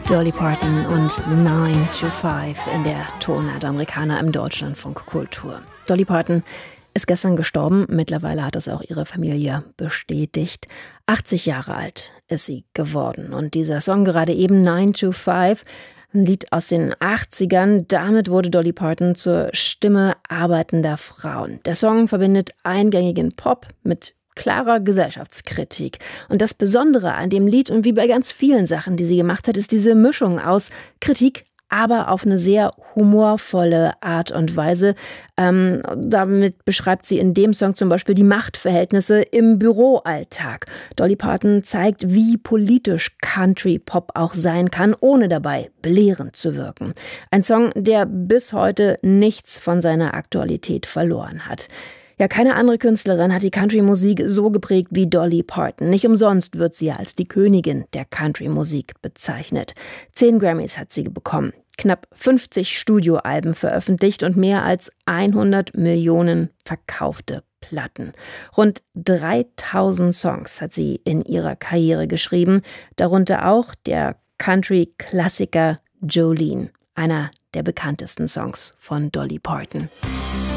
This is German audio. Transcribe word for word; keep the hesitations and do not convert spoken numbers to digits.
Dolly Parton und nine to five in der Tonart Amerikaner im Deutschlandfunk Kultur. Dolly Parton ist gestern gestorben. Mittlerweile hat es auch ihre Familie bestätigt. achtzig Jahre alt ist sie geworden. Und dieser Song gerade eben, nine to five, ein Lied aus den achtzigern. Damit wurde Dolly Parton zur Stimme arbeitender Frauen. Der Song verbindet eingängigen Pop mit klarer Gesellschaftskritik. Und das Besondere an dem Lied und wie bei ganz vielen Sachen, die sie gemacht hat, ist diese Mischung aus Kritik, aber auf eine sehr humorvolle Art und Weise. Ähm, damit beschreibt sie in dem Song zum Beispiel die Machtverhältnisse im Büroalltag. Dolly Parton zeigt, wie politisch Country-Pop auch sein kann, ohne dabei belehrend zu wirken. Ein Song, der bis heute nichts von seiner Aktualität verloren hat. Ja, keine andere Künstlerin hat die Country-Musik so geprägt wie Dolly Parton. Nicht umsonst wird sie als die Königin der Country-Musik bezeichnet. Zehn Grammys hat sie bekommen, knapp fünfzig Studioalben veröffentlicht und mehr als hundert Millionen verkaufte Platten. Rund dreitausend Songs hat sie in ihrer Karriere geschrieben, darunter auch der Country-Klassiker Jolene, einer der bekanntesten Songs von Dolly Parton.